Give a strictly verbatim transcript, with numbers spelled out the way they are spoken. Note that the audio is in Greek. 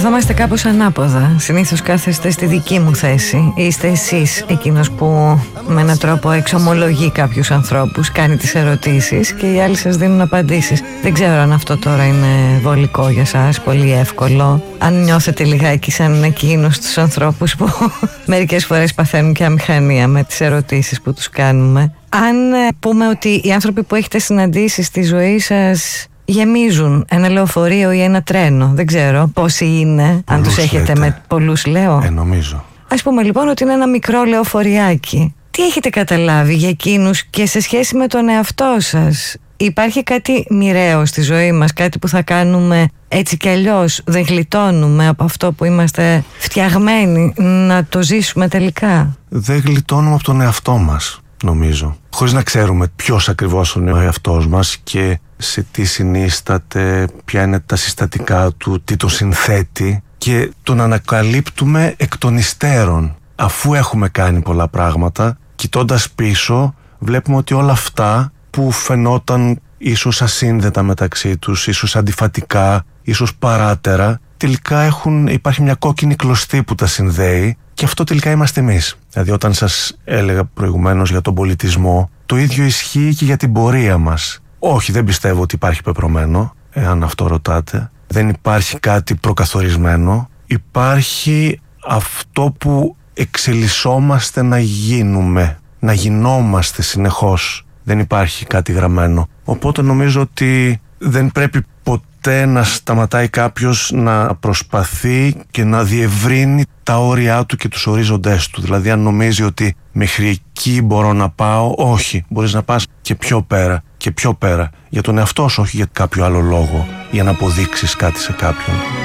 Καθόμαστε κάπως ανάποδα. Συνήθως κάθεστε στη δική μου θέση. Είστε εσείς εκείνος που με έναν τρόπο εξομολογεί κάποιους ανθρώπους, κάνει τις ερωτήσεις και οι άλλοι σας δίνουν απαντήσεις. Δεν ξέρω αν αυτό τώρα είναι βολικό για σας, πολύ εύκολο. Αν νιώθετε λιγάκι σαν εκείνους τους ανθρώπους που μερικές φορές παθαίνουν και αμηχανία με τις ερωτήσεις που τους κάνουμε. Αν πούμε ότι οι άνθρωποι που έχετε συναντήσει στη ζωή σας γεμίζουν ένα λεωφορείο ή ένα τρένο, δεν ξέρω πόσοι είναι, πολλούς αν τους έχετε λέτε. Με πολλούς λέω. Ε, νομίζω. Ας πούμε λοιπόν ότι είναι ένα μικρό λεωφοριάκι. Τι έχετε καταλάβει για εκείνους και σε σχέση με τον εαυτό σας? Υπάρχει κάτι μοιραίο στη ζωή μας, κάτι που θα κάνουμε έτσι κι αλλιώς? Δεν γλιτώνουμε από αυτό που είμαστε φτιαγμένοι να το ζήσουμε τελικά? Δεν γλιτώνουμε από τον εαυτό μας, νομίζω. Χωρίς να ξέρουμε ποιος ακριβώς είναι ο εαυτός μας και σε τι συνίσταται, ποια είναι τα συστατικά του, τι το συνθέτει, και τον ανακαλύπτουμε εκ των υστέρων. Αφού έχουμε κάνει πολλά πράγματα, κοιτώντας πίσω βλέπουμε ότι όλα αυτά που φαινόταν ίσως ασύνδετα μεταξύ τους, ίσως αντιφατικά, ίσως παράτερα, τελικά έχουν, υπάρχει μια κόκκινη κλωστή που τα συνδέει, και αυτό τελικά είμαστε εμείς. Δηλαδή, όταν σας έλεγα προηγουμένως για τον πολιτισμό, το ίδιο ισχύει και για την πορεία μας. Όχι, δεν πιστεύω ότι υπάρχει πεπρωμένο, εάν αυτό ρωτάτε. Δεν υπάρχει κάτι προκαθορισμένο. Υπάρχει αυτό που εξελισσόμαστε να γίνουμε, να γινόμαστε συνεχώς. Δεν υπάρχει κάτι γραμμένο. Οπότε νομίζω ότι δεν πρέπει ποτέ να σταματάει κάποιος να προσπαθεί και να διευρύνει τα όρια του και τους ορίζοντές του. Δηλαδή, αν νομίζει ότι μέχρι εκεί μπορώ να πάω, όχι, μπορείς να πας και πιο πέρα και πιο πέρα. Για τον εαυτό σου, όχι για κάποιο άλλο λόγο, για να αποδείξεις κάτι σε κάποιον.